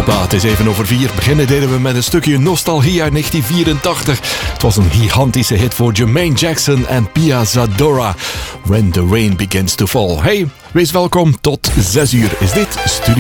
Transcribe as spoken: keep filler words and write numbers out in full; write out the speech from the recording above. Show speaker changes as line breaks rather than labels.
Hoppa, het is even over vier. Beginnen deden we met een stukje nostalgie uit negentien vierentachtig. Het was een gigantische hit voor Jermaine Jackson en Pia Zadora. When the Rain Begins to Fall. Hey, wees welkom. Tot zes uur is dit Studio